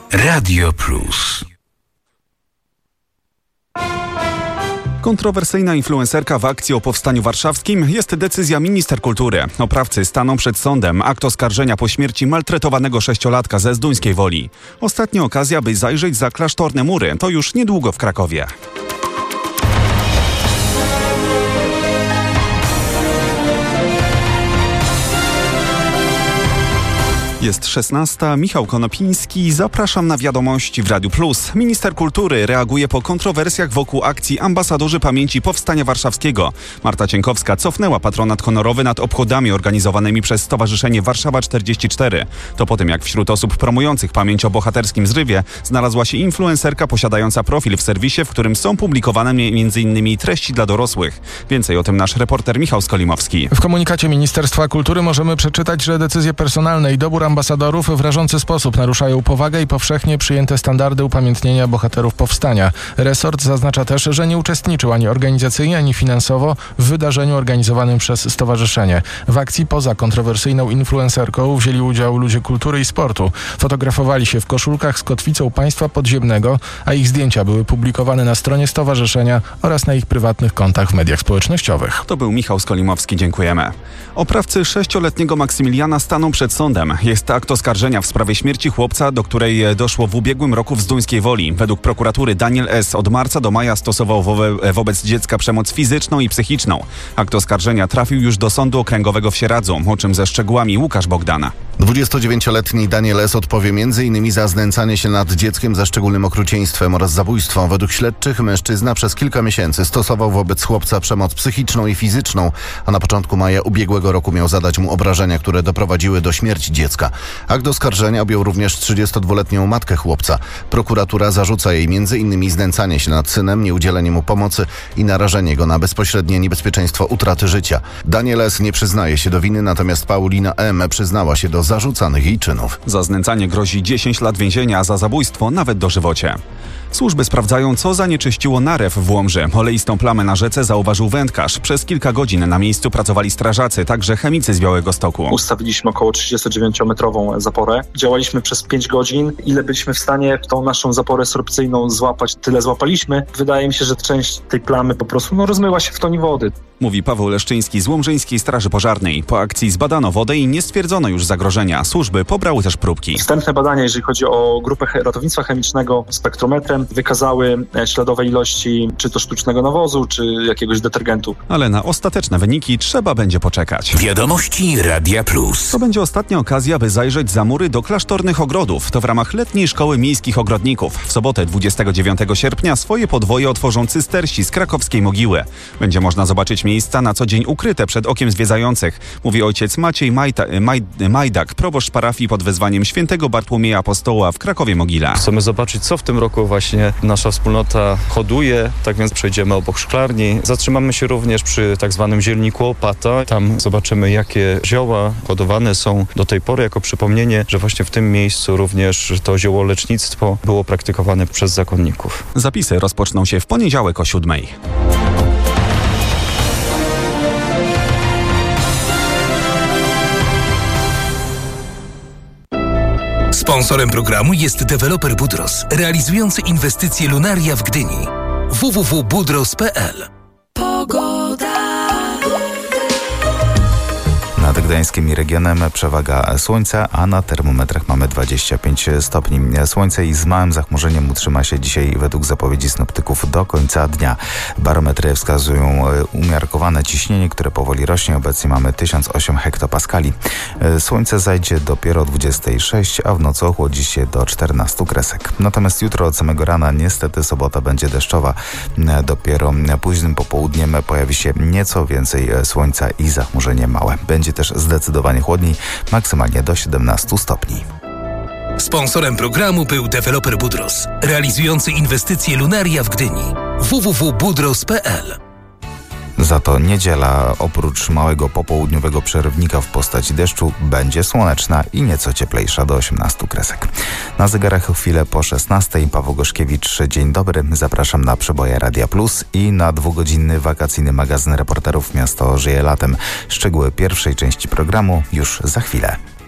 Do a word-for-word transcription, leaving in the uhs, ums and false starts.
Radio Plus. Kontrowersyjna influencerka w akcji o powstaniu warszawskim jest decyzja minister kultury. Oprawcy staną przed sądem. Akt oskarżenia po śmierci maltretowanego sześciolatka ze Zduńskiej Woli. Ostatnia okazja, by zajrzeć za klasztorne mury. To już niedługo w Krakowie. Jest szesnasta. Michał Konopiński. Zapraszam na wiadomości w Radiu Plus. Minister kultury reaguje po kontrowersjach wokół akcji Ambasadorzy Pamięci Powstania Warszawskiego. Marta Cienkowska cofnęła patronat honorowy nad obchodami organizowanymi przez Stowarzyszenie Warszawa czterdzieści cztery. To po tym, jak wśród osób promujących pamięć o bohaterskim zrywie znalazła się influencerka posiadająca profil w serwisie, w którym są publikowane między innymi treści dla dorosłych. Więcej o tym nasz reporter Michał Skolimowski. W komunikacie Ministerstwa Kultury możemy przeczytać, że decyzje personalne i dobór ambasadorów w rażący sposób naruszają powagę i powszechnie przyjęte standardy upamiętnienia bohaterów powstania. Resort zaznacza też, że nie uczestniczył ani organizacyjnie, ani finansowo w wydarzeniu organizowanym przez stowarzyszenie. W akcji poza kontrowersyjną influencerką wzięli udział ludzie kultury i sportu. Fotografowali się w koszulkach z kotwicą państwa podziemnego, a ich zdjęcia były publikowane na stronie stowarzyszenia oraz na ich prywatnych kontach w mediach społecznościowych. To był Michał Skolimowski, dziękujemy. Oprawcy sześcioletniego Maksymiliana staną przed sądem. Jest akt oskarżenia w sprawie śmierci chłopca, do której doszło w ubiegłym roku w Zduńskiej Woli. Według prokuratury Daniel S. od marca do maja stosował wobe, wobec dziecka przemoc fizyczną i psychiczną. Akt oskarżenia trafił już do Sądu Okręgowego w Sieradzu, o czym ze szczegółami Łukasz Bogdana. dwudziestodziewięcioletni Daniel S. odpowie między innymi za znęcanie się nad dzieckiem ze szczególnym okrucieństwem oraz zabójstwo. Według śledczych mężczyzna przez kilka miesięcy stosował wobec chłopca przemoc psychiczną i fizyczną, a na początku maja ubiegłego roku miał zadać mu obrażenia, które doprowadziły do śmierci dziecka. Akt oskarżenia objął również trzydziestodwuletnią matkę chłopca. Prokuratura zarzuca jej między innymi znęcanie się nad synem, nieudzielenie mu pomocy i narażenie go na bezpośrednie niebezpieczeństwo utraty życia. Daniel S. nie przyznaje się do winy, natomiast Paulina M. przyznała się do zarzucanych jej czynów. Za znęcanie grozi dziesięć lat więzienia, a za zabójstwo nawet dożywocie. Służby sprawdzają, co zanieczyściło narew w Łomży. Oleistą plamę na rzece zauważył wędkarz. Przez kilka godzin na miejscu pracowali strażacy, także chemicy z Białegostoku. Ustawiliśmy około trzydziestodziewięciometrową zaporę. Działaliśmy przez pięć godzin. Ile byliśmy w stanie tą naszą zaporę sorpcyjną złapać, tyle złapaliśmy. Wydaje mi się, że część tej plamy po prostu no, rozmyła się w tonie wody. Mówi Paweł Leszczyński z Łomżyńskiej Straży Pożarnej. Po akcji zbadano wodę i nie stwierdzono już zagrożenia. Służby pobrały też próbki. Wstępne badania, jeżeli chodzi o grupę ratownictwa chemicznego, spektrometrem, wykazały śladowe ilości czy to sztucznego nawozu, czy jakiegoś detergentu. Ale na ostateczne wyniki trzeba będzie poczekać. Wiadomości Radia Plus. To będzie ostatnia okazja, by zajrzeć za mury do klasztornych ogrodów. To w ramach letniej Szkoły Miejskich Ogrodników. W sobotę dwudziestego dziewiątego sierpnia swoje podwoje otworzą cystersi z krakowskiej Mogiły. Będzie można zobaczyć miejsca na co dzień ukryte przed okiem zwiedzających, mówi ojciec Maciej Majta, Maj, Majdak, proboszcz parafii pod wezwaniem świętego Bartłomieja Apostoła w Krakowie Mogila. Chcemy zobaczyć, co w tym roku właśnie nasza wspólnota hoduje, tak więc przejdziemy obok szklarni. Zatrzymamy się również przy tak zwanym zielniku Opata. Tam zobaczymy, jakie zioła hodowane są do tej pory, jako przypomnienie, że właśnie w tym miejscu również to ziołolecznictwo było praktykowane przez zakonników. Zapisy rozpoczną się w poniedziałek o siódmej. Sponsorem programu jest deweloper Budros, realizujący inwestycje Lunaria w Gdyni. w w w kropka budros kropka p l. Pogoda. Nad Gdańskim i regionem przewaga słońca, a na termometrach mamy dwadzieścia pięć stopni. Słońce i z małym zachmurzeniem utrzyma się dzisiaj według zapowiedzi synoptyków do końca dnia. Barometry wskazują umiarkowane ciśnienie, które powoli rośnie. Obecnie mamy tysiąc osiem hektopaskali. Słońce zajdzie dopiero o dwudziestej szóstej, a w nocy ochłodzi się do czternastu kresek. Natomiast jutro od samego rana niestety sobota będzie deszczowa. Dopiero późnym popołudniem pojawi się nieco więcej słońca i zachmurzenie małe. Będzie też zdecydowanie chłodniej, maksymalnie do siedemnastu stopni. Sponsorem programu był deweloper Budros, realizujący inwestycje Lunaria w Gdyni. w w w kropka budros kropka p l. Za to niedziela oprócz małego popołudniowego przerywnika w postaci deszczu będzie słoneczna i nieco cieplejsza do osiemnastu kresek. Na zegarach chwilę po szesnastej. Paweł Goszkiewicz, dzień dobry. Zapraszam na przeboje Radia Plus i na dwugodzinny wakacyjny magazyn reporterów Miasto żyje latem. Szczegóły pierwszej części programu już za chwilę.